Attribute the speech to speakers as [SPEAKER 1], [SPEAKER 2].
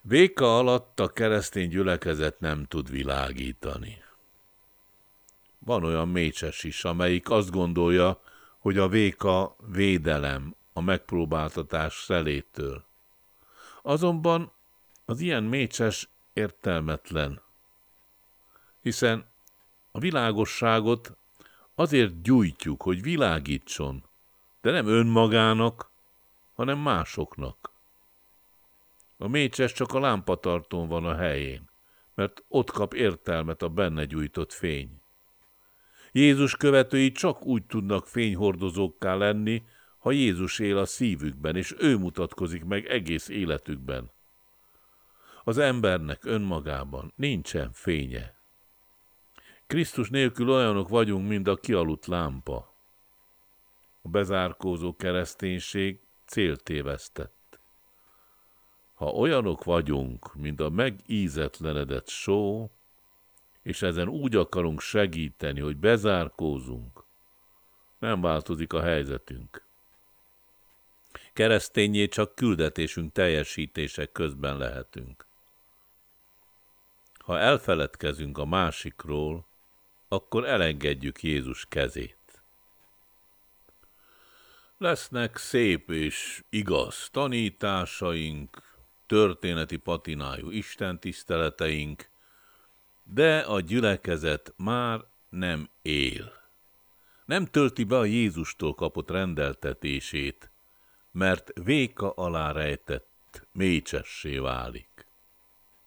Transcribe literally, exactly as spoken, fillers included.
[SPEAKER 1] Véka alatt a keresztény gyülekezet nem tud világítani. Van olyan mécses is, amelyik azt gondolja, hogy a véka védelem a megpróbáltatás szelétől. Azonban az ilyen mécses értelmetlen, hiszen a világosságot azért gyújtjuk, hogy világítson, de nem önmagának, hanem másoknak. A mécses csak a lámpatartón van a helyén, mert ott kap értelmet a benne gyújtott fény. Jézus követői csak úgy tudnak fényhordozókká lenni, ha Jézus él a szívükben, és ő mutatkozik meg egész életükben. Az embernek önmagában nincsen fénye. Krisztus nélkül olyanok vagyunk, mint a kialudt lámpa. A bezárkózó kereszténység céltévesztett. Ha olyanok vagyunk, mint a megízetlenedett só, és ezen úgy akarunk segíteni, hogy bezárkózunk, nem változik a helyzetünk. Kereszténnyé csak küldetésünk teljesítése közben lehetünk. Ha elfeledkezünk a másikról, akkor elengedjük Jézus kezét. Lesznek szép és igaz tanításaink, történeti patinájú istentiszteleteink, de a gyülekezet már nem él. Nem tölti be a Jézustól kapott rendeltetését, mert véka alá rejtett mécsessé válik.